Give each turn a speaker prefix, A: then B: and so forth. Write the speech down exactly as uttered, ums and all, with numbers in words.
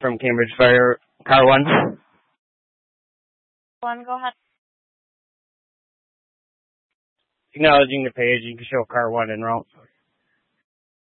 A: from Cambridge Fire, car one.
B: One, go ahead.
A: Acknowledging the page, you can show car one en route.